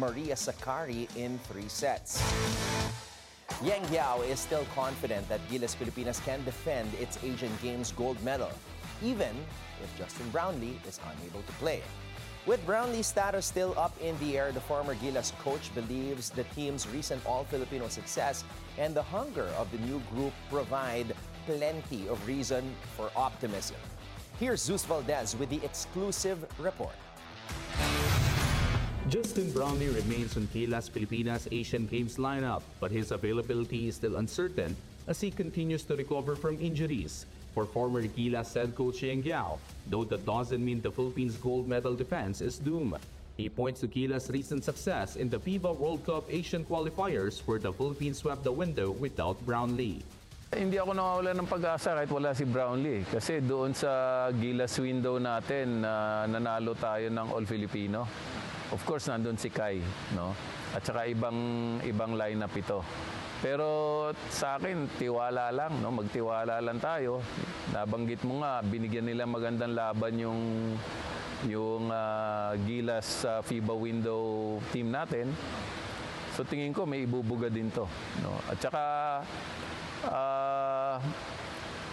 Maria Sakkari in 3 sets. Yang Yao is still confident that Gilas Pilipinas can defend its Asian Games gold medal, even if Justin Brownlee is unable to play. With Brownlee's status still up in the air, the former Gilas coach believes the team's recent all-Filipino success and the hunger of the new group provide plenty of reason for optimism. Here's Zeus Valdez with the exclusive report. Justin Brownlee remains on Gilas Pilipinas Asian Games lineup, but his availability is still uncertain as he continues to recover from injuries. For former Gilas head coach Yang Yao, though that doesn't mean the Philippines' gold medal defense is doomed. He points to Gilas' recent success in the FIBA World Cup Asian qualifiers where the Philippines swept the window without Brownlee. Hindi ako nawawala ng pag-asa kahit wala si Brownlee. Kasi doon sa Gilas window natin, nanalo tayo ng All-Filipino. Of course, nandun si Kai, no? At saka ibang lineup ito. Pero sa akin, tiwala lang, no? Magtiwala lang tayo. Nabanggit mo nga, binigyan nila magandang laban yung Gilas FIBA window team natin. So tingin ko may ibubuga din to, no? At saka